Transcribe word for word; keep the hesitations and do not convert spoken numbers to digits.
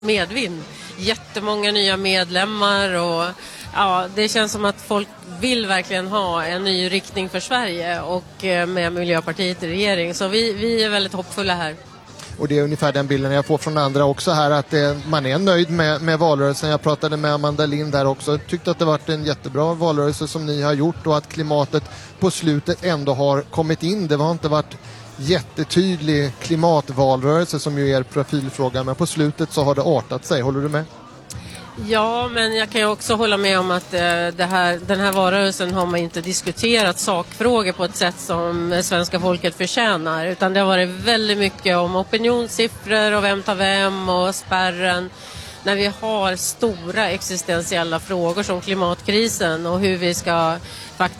medvind. Jättemånga nya medlemmar och ja, det känns som att folk vill verkligen ha en ny riktning för Sverige och med Miljöpartiet i regering. Så vi, vi är väldigt hoppfulla här. Och det är ungefär den bilden jag får från andra också här, att det, man är nöjd med, med valrörelsen. Jag pratade med Amanda Lind där också. Tyckte att det varit en jättebra valrörelse som ni har gjort och att klimatet på slutet ändå har kommit in. Det har inte varit jättetydlig klimatvalrörelse som ju är er profilfråga, men på slutet så har det artat sig. Håller du med? Ja, men jag kan ju också hålla med om att eh, det här, den här valrörelsen har man inte diskuterat sakfrågor på ett sätt som svenska folket förtjänar, utan det har varit väldigt mycket om opinionssiffror och vem tar vem och spärren, när vi har stora existentiella frågor som klimatkrisen och hur vi ska faktiskt